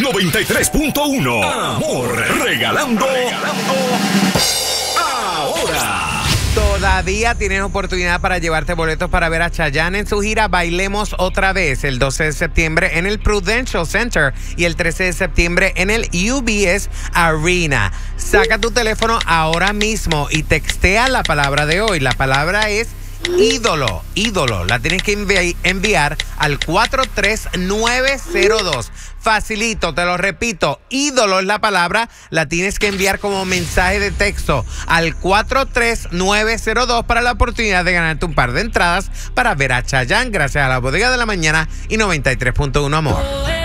93.1. Amor, regalando ahora. Todavía tienes oportunidad para llevarte boletos para ver a Chayanne en su gira Bailemos Otra Vez el 12 de septiembre en el Prudential Center y el 13 de septiembre en el UBS Arena. Saca tu teléfono ahora mismo y textea la palabra de hoy. La palabra es ídolo, ídolo. La tienes que enviar al 43902. Facilito, te lo repito, ídolo es la palabra, la tienes que enviar como mensaje de texto al 43902 para la oportunidad de ganarte un par de entradas para ver a Chayanne gracias a la Bodega de la Mañana y 93.1 Amor.